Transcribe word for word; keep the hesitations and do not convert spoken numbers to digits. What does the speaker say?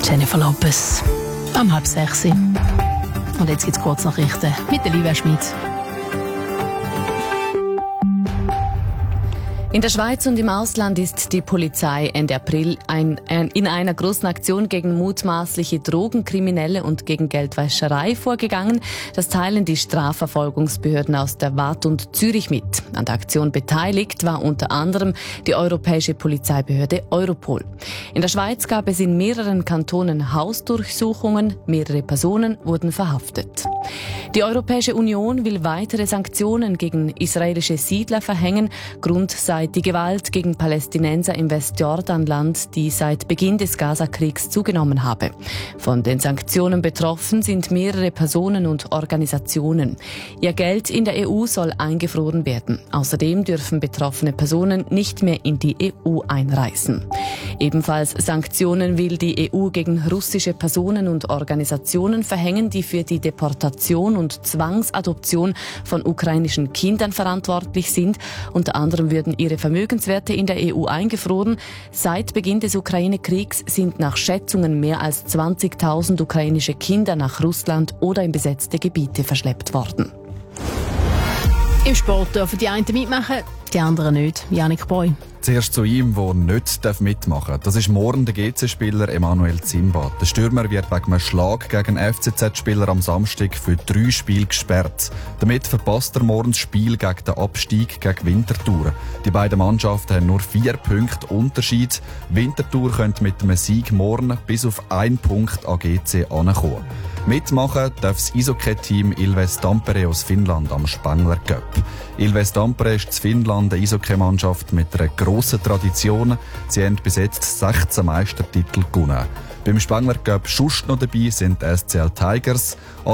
Jennifer Lopez. Am halb sechs. Und jetzt gibt's Kurznachrichten mit der Livia Schmid. In der Schweiz und im Ausland ist die Polizei Ende April ein, ein, in einer großen Aktion gegen mutmaßliche Drogenkriminelle und gegen Geldwäscherei vorgegangen. Das teilen die Strafverfolgungsbehörden aus der Waadt und Zürich mit. An der Aktion beteiligt war unter anderem die europäische Polizeibehörde Europol. In der Schweiz gab es in mehreren Kantonen Hausdurchsuchungen, mehrere Personen wurden verhaftet. Die Europäische Union will weitere Sanktionen gegen israelische Siedler verhängen. Grund sei die Gewalt gegen Palästinenser im Westjordanland, die seit Beginn des Gazakriegs zugenommen habe. Von den Sanktionen betroffen sind mehrere Personen und Organisationen. Ihr Geld in der E U soll eingefroren werden. Außerdem dürfen betroffene Personen nicht mehr in die E U einreisen. Ebenfalls Sanktionen will die E U gegen russische Personen und Organisationen verhängen, die für die Deportation und Zwangsadoption von ukrainischen Kindern verantwortlich sind. Unter anderem würden ihre Vermögenswerte in der E U eingefroren. Seit Beginn des Ukraine-Kriegs sind nach Schätzungen mehr als zwanzigtausend ukrainische Kinder nach Russland oder in besetzte Gebiete verschleppt worden. Im Sport dürfen die einen mitmachen, die anderen nicht. Yannick Boy. Zuerst zu ihm, der nicht mitmachen darf. Das ist morgen der G C-Spieler Emanuel Zimbad. Der Stürmer wird wegen einem Schlag gegen F C Z-Spieler am Samstag für drei Spiele gesperrt. Damit verpasst er morgen das Spiel gegen den Abstieg gegen Winterthur. Die beiden Mannschaften haben nur vier Punkte Unterschied. Winterthur könnte mit einem Sieg morgen bis auf einen Punkt an G C ankommen. Mitmachen darf das Eishockey-Team Ilves Tampere aus Finnland am Spengler Cup. Ilves Tampere ist in Finnland eine Eishockey-Mannschaft mit einer grossen Tradition. Sie haben bis jetzt sechzehn Meistertitel gewonnen. Beim Spengler Cup sonst noch dabei sind die S C L Tigers.